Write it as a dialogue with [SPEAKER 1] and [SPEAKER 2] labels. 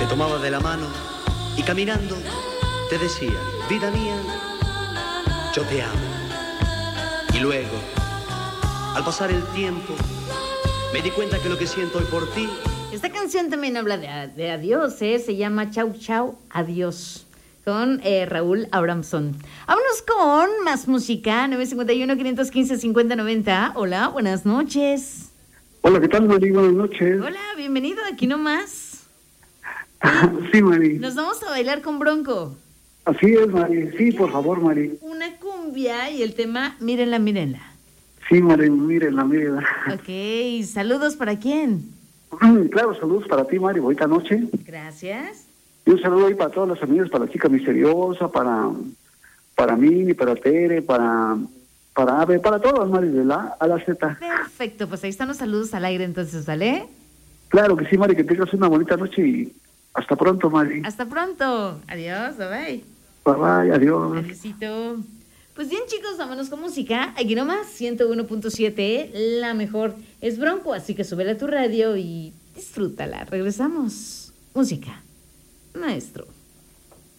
[SPEAKER 1] Te tomaba de la mano y caminando te decía, vida mía, yo te amo. Y luego, al pasar el tiempo, me di cuenta que lo que siento hoy por ti...
[SPEAKER 2] Esta canción también habla de adiós, ¿eh? Se llama Chau Chau Adiós, con Raúl Abramson. Vámonos con más música, 951-515-5090. Hola, buenas noches.
[SPEAKER 3] Hola, ¿qué tal, Mari? Buenas noches.
[SPEAKER 2] Hola, bienvenido, aquí nomás.
[SPEAKER 3] Sí, Mari.
[SPEAKER 2] Nos vamos a bailar con Bronco.
[SPEAKER 3] Así es, Mari. Sí, por favor, Mari.
[SPEAKER 2] Una cumbia y el tema, mírenla, mírenla.
[SPEAKER 3] Sí, Mari, mírenla, mírenla.
[SPEAKER 2] Ok, saludos, ¿para quién?
[SPEAKER 3] Claro, saludos para ti, Mari, bonita noche.
[SPEAKER 2] Gracias.
[SPEAKER 3] Y un saludo ahí para todas las amigas, para la chica misteriosa, para Mini, para Tere, para Ave, para todas, Mari, de la A a la Z.
[SPEAKER 2] Perfecto, pues ahí están los saludos al aire entonces, ¿vale?
[SPEAKER 3] Claro que sí, Mari, que tengas una bonita noche y hasta pronto, Mari.
[SPEAKER 2] Hasta pronto. Adiós, bye bye.
[SPEAKER 3] Bye bye, adiós.
[SPEAKER 2] Adiósito. Pues bien, chicos, vámonos con música. Aquí nomás, 101.7, la mejor es Bronco, así que súbela a tu radio y disfrútala. Regresamos. Música. Maestro.